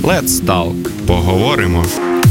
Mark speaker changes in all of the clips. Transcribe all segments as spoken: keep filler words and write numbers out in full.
Speaker 1: Let's Talk. Поговоримо.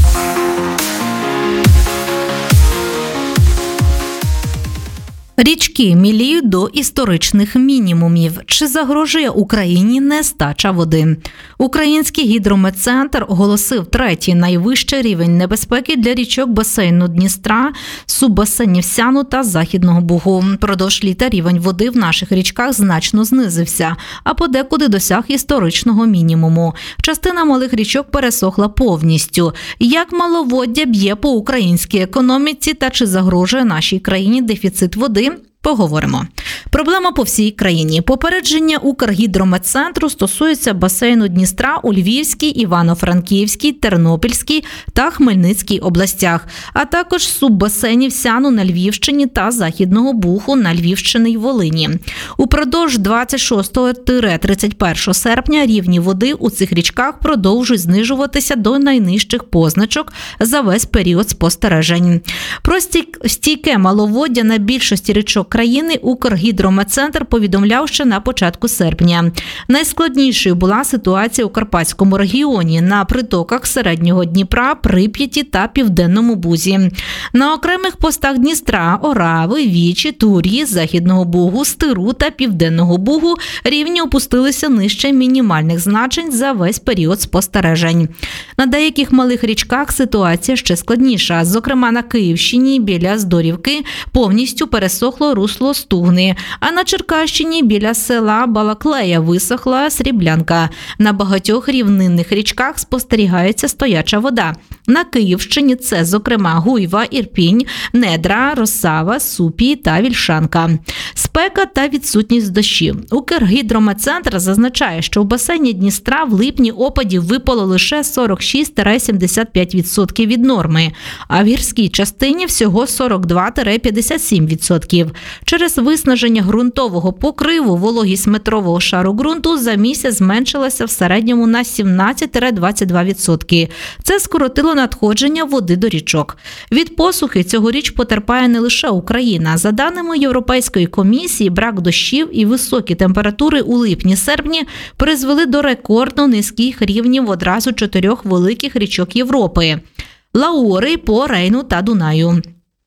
Speaker 2: Річки міліють до історичних мінімумів. Чи загрожує Україні нестача води? Український гідрометцентр оголосив третій найвищий рівень небезпеки для річок басейну Дністра, суббасейнів Сяну та Західного Бугу. Продовж літа рівень води в наших річках значно знизився, а подекуди досяг історичного мінімуму. Частина малих річок пересохла повністю. Як маловоддя б'є по українській економіці та чи загрожує нашій країні дефіцит води? Поговоримо. Проблема по всій країні. Попередження Укргідрометцентру стосується басейну Дністра у Львівській, Івано-Франківській, Тернопільській та Хмельницькій областях, а також суббасейнів Сяну на Львівщині та Західного Буху на Львівщині й Волині. Упродовж двадцять шостого – тридцять першого серпня рівні води у цих річках продовжують знижуватися до найнижчих позначок за весь період спостережень. Про стійке маловоддя на більшості річок країни Укргідрометцентр повідомляв ще на початку серпня. Найскладнішою була ситуація у Карпатському регіоні на притоках Середнього Дніпра, Прип'яті та Південному Бузі. На окремих постах Дністра,Орави, Вічі, Тур'ї, Західного Бугу, Стиру та Південного Бугу рівні опустилися нижче мінімальних значень за весь період спостережень. На деяких малих річках ситуація ще складніша. Зокрема, на Київщині біля Здорівки повністю пересохло русло Стугни, а на Черкащині біля села Балаклея висохла Сріблянка. На багатьох рівнинних річках спостерігається стояча вода. На Київщині це, зокрема, Гуйва, Ірпінь, Недра, Росава, Супі та Вільшанка. Спека та відсутність дощів. Укргідрометцентр зазначає, що в басейні Дністра в липні опадів випало лише сорок шість - сімдесят п'ять відсотків від норми, а в гірській частині всього сорок два - п'ятдесят сім відсотків. Через виснаження ґрунтового покриву вологість метрового шару ґрунту за місяць зменшилася в середньому на сімнадцять - двадцять два відсотки. Це скоротило надходження води до річок. Від посухи цьогоріч потерпає не лише Україна. За даними Європейської комісії, брак дощів і високі температури у липні-серпні призвели до рекордно низьких рівнів одразу чотирьох великих річок Європи – Лаури, По, Рейну та Дунаю.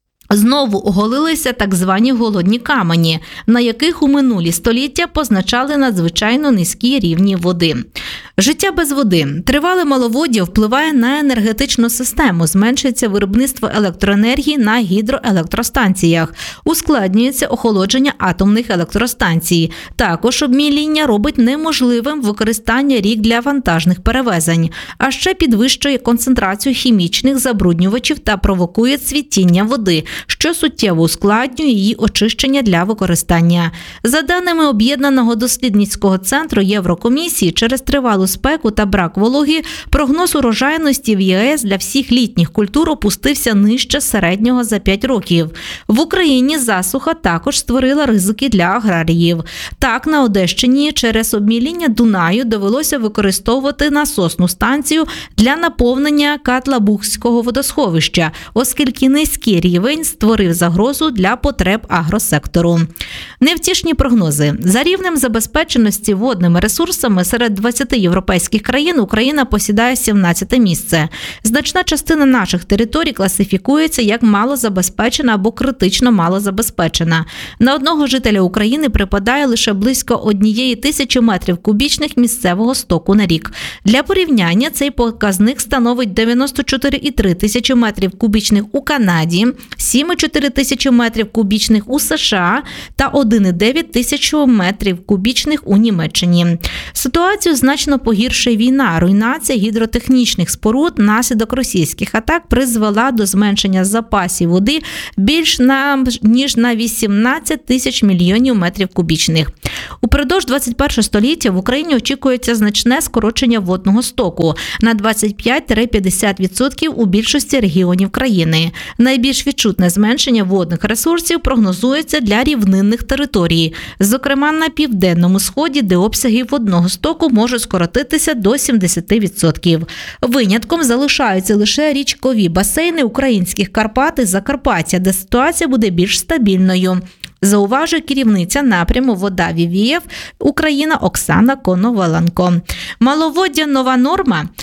Speaker 2: Знову оголилися так звані голодні камені, на яких у минулі століття позначали надзвичайно низькі рівні води. Життя без води. Тривале маловоддя впливає на енергетичну систему, зменшується виробництво електроенергії на гідроелектростанціях, ускладнюється охолодження атомних електростанцій. Також обміління робить неможливим використання рік для вантажних перевезень, а ще підвищує концентрацію хімічних забруднювачів та провокує цвітіння води, що суттєво ускладнює її очищення для використання. За даними Об'єднаного дослідницького центру Єврокомісії, через тривалу спеку та брак вологи, прогноз урожайності в ЄС для всіх літніх культур опустився нижче середнього за п'ять років. В Україні засуха також створила ризики для аграріїв. Так, на Одещині через обміління Дунаю довелося використовувати насосну станцію для наповнення Катлабухського водосховища, оскільки низький рівень створив загрозу для потреб агросектору. Невтішні прогнози. За рівнем забезпеченості водними ресурсами серед двадцяти європейських країн Україна посідає сімнадцяте місце. Значна частина наших територій класифікується як малозабезпечена або критично малозабезпечена. На одного жителя України припадає лише близько однієї тисячі метрів кубічних місцевого стоку на рік. Для порівняння цей показник становить дев'яносто чотири цілих три тисячі метрів кубічних у Канаді, сім цілих чотири тисячі метрів кубічних у США та один цілих дев'ять тисяч метрів кубічних у Німеччині. Ситуацію значно погіршує війна. Руйнація гідротехнічних споруд наслідок російських атак призвела до зменшення запасів води більш на, ніж на вісімнадцять тисяч мільйонів метрів кубічних. Упродовж двадцять першого століття в Україні очікується значне скорочення водного стоку на двадцять п'ять - п'ятдесят відсотків у більшості регіонів країни. Найбільш відчутне зменшення водних ресурсів прогнозується для рівнинних територій, зокрема на південному сході, де обсяги водного стоку можуть скоротитися до сімдесят відсотків. Винятком залишаються лише річкові басейни українських Карпат і Закарпаття, де ситуація буде більш стабільною, зауважує керівниця напряму «Вода Вівіїв» Україна Оксана Коноваленко. Маловоддя – нова норма.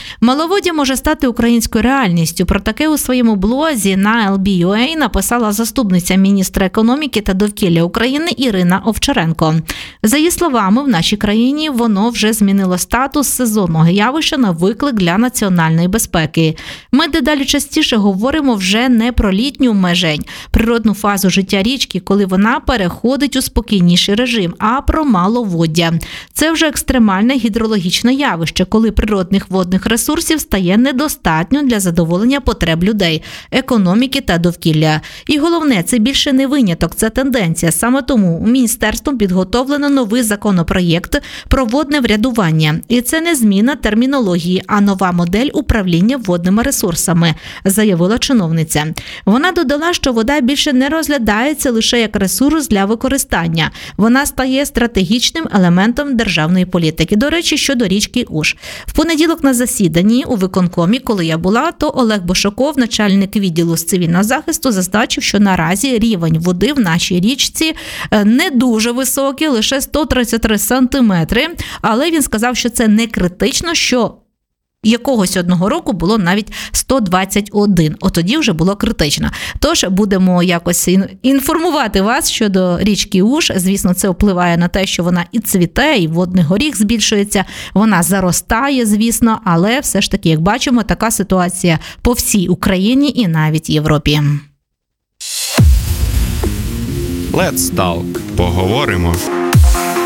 Speaker 2: Маловоддя може стати українською реальністю. Про таке у своєму блозі на ел бі ю ей написала заступниця міністра економіки та довкілля України Ірина Овчаренко. За її словами, в нашій країні воно вже змінило статус сезонного явища на виклик для національної безпеки. Ми дедалі частіше говоримо вже не про літню межень, природну фазу життя річки, коли вона переходить у спокійніший режим, а про маловоддя. Це вже екстремальне гідрологічне явище, коли природних водних ресурсів стає недостатньо для задоволення потреб людей, економіки та довкілля. І головне, це більше не виняток, це тенденція. Саме тому міністерством підготовлено новий законопроєкт про водне врядування. І це не зміна термінології, а нова модель управління водними ресурсами, заявила чиновниця. Вона додала, що вода більше не розглядається лише як ресурс для використання. Вона стає стратегічним елементом державної політики. До речі, щодо річки Уж. В понеділок на засіданні у виконкомі, коли я була, то Олег Бошоков, начальник відділу з цивільного захисту, зазначив, що наразі рівень води в нашій річці не дуже високий, лише сто тридцять три сантиметри, але він сказав, що це не критично, що якогось одного року було навіть сто двадцять один. От тоді вже було критично. Тож будемо якось інформувати вас щодо річки Уж. Звісно, це впливає на те, що вона і цвіте, і водний горіх збільшується, вона заростає, звісно, але все ж таки, як бачимо, така ситуація по всій Україні і навіть Європі.
Speaker 1: Let's talk. Поговоримо.